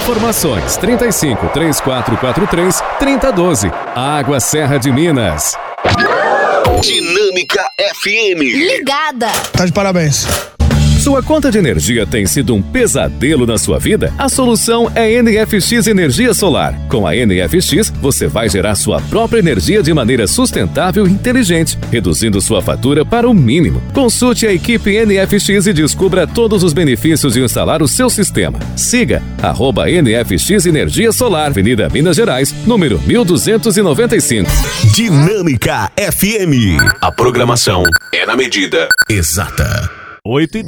Informações 35 3443 3012. Água Serra de Minas. Dinâmica FM. Ligada. Tá de parabéns. Sua conta de energia tem sido um pesadelo na sua vida? A solução é NFX Energia Solar. Com a NFX, você vai gerar sua própria energia de maneira sustentável e inteligente, reduzindo sua fatura para o mínimo. Consulte a equipe NFX e descubra todos os benefícios de instalar o seu sistema. Siga @NFX Energia Solar, Avenida Minas Gerais, número 1295. Dinâmica FM. A programação é na medida exata. 8:02.